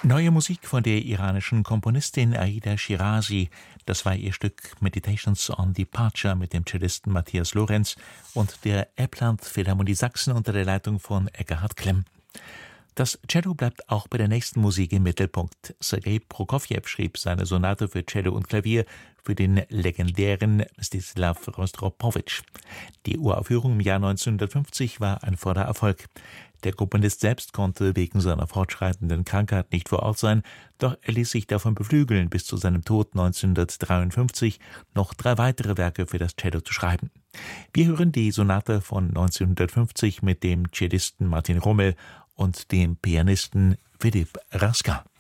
Neue Musik von der iranischen Komponistin Aida Shirazi. Das war ihr Stück Meditations on Departure mit dem Cellisten Matthias Lorenz und der Eppland Philharmonie Sachsen unter der Leitung von Eckehard Klemm. Das Cello bleibt auch bei der nächsten Musik im Mittelpunkt. Sergei Prokofjew schrieb seine Sonate für Cello und Klavier für den legendären Mstislav Rostropowitsch. Die Uraufführung im Jahr 1950 war ein voller Erfolg. Der Komponist selbst konnte wegen seiner fortschreitenden Krankheit nicht vor Ort sein, doch er ließ sich davon beflügeln, bis zu seinem Tod 1953 noch 3 weitere Werke für das Cello zu schreiben. Wir hören die Sonate von 1950 mit dem Cellisten Martin Rommel und dem Pianisten Philipp Raskin.